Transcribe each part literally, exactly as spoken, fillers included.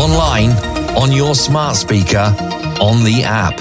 online, on your smart speaker, on the app.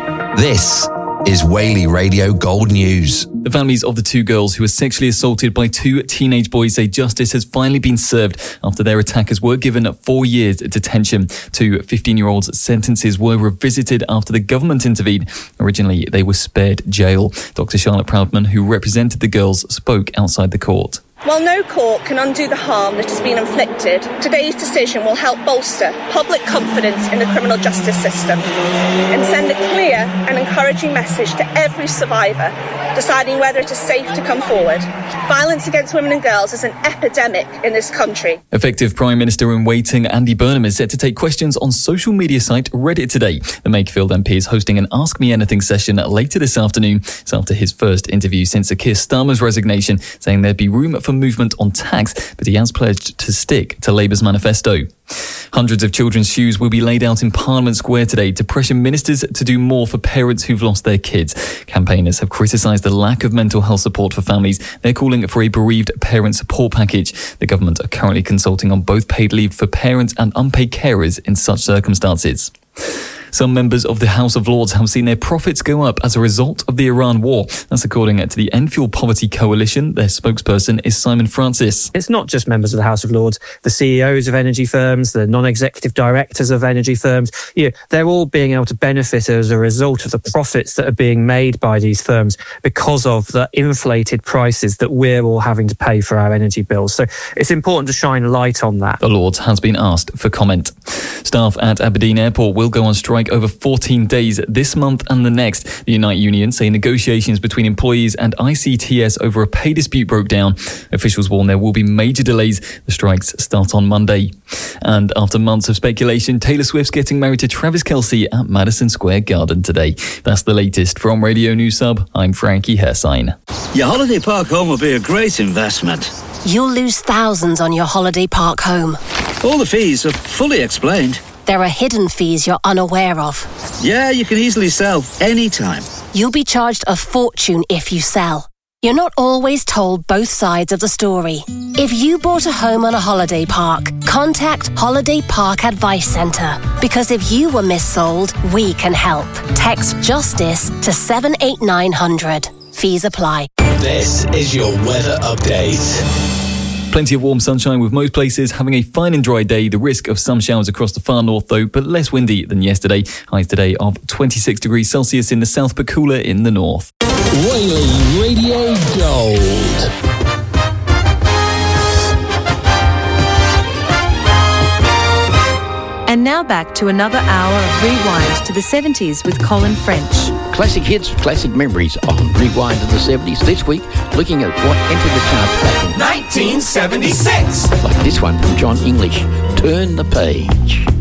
This is Whaley Radio Gold News. The families of the two girls who were sexually assaulted by two teenage boys say justice has finally been served after their attackers were given four years detention. Two fifteen-year-olds' sentences were revisited after the government intervened. Originally, they were spared jail. Doctor Charlotte Proudman, who represented the girls, spoke outside the court. While no court can undo the harm that has been inflicted, today's decision will help bolster public confidence in the criminal justice system and send a clear and encouraging message to every survivor deciding whether it is safe to come forward. Violence against women and girls is an epidemic in this country. Effective Prime Minister in waiting Andy Burnham is set to take questions on social media site Reddit today. The Makerfield M P is hosting an Ask Me Anything session later this afternoon. It's after his first interview since Keir Starmer's resignation, saying there'd be room for movement on tax, but he has pledged to stick to Labour's manifesto. Hundreds of children's shoes will be laid out in Parliament Square today to pressure ministers to do more for parents who've lost their kids. Campaigners have criticised the lack of mental health support for families. They're calling for a bereaved parent support package. The government are currently consulting on both paid leave for parents and unpaid carers in such circumstances. Some members of the House of Lords have seen their profits go up as a result of the Iran war. That's according to the End Fuel Poverty Coalition. Their spokesperson is Simon Francis. It's not just members of the House of Lords. The C E Os of energy firms, the non-executive directors of energy firms, you know, they're all being able to benefit as a result of the profits that are being made by these firms because of the inflated prices that we're all having to pay for our energy bills. So it's important to shine a light on that. The Lords has been asked for comment. Staff at Aberdeen Airport will go on strike over fourteen days this month and the next. The Unite Union say negotiations between employees and I C T S over a pay dispute broke down. Officials warn there will be major delays. The strikes start on Monday. And after months of speculation, Taylor Swift's getting married to Travis Kelce at Madison Square Garden today. That's the latest from Radio News Sub. I'm Frankie Hersign. Your holiday park home will be a great investment. You'll lose thousands on your holiday park home. All the fees are fully explained. There are hidden fees you're unaware of. Yeah, you can easily sell anytime. You'll be charged a fortune if you sell. You're not always told both sides of the story. If you bought a home on a holiday park, contact Holiday Park Advice Centre. Because if you were missold, we can help. Text JUSTICE to seven eight nine hundred. Fees apply. This is your weather update. Plenty of warm sunshine with most places having a fine and dry day. The risk of some showers across the far north though, but less windy than yesterday. Highs today of twenty-six degrees Celsius in the south but cooler in the north. Whaley Radio Gold. And now back to another hour of Rewind to the seventies with Colin French. Classic hits, classic memories on Rewind to the seventies. This week, looking at what entered the charts back in nineteen seventy-six. Like this one from John English, Turn the Page.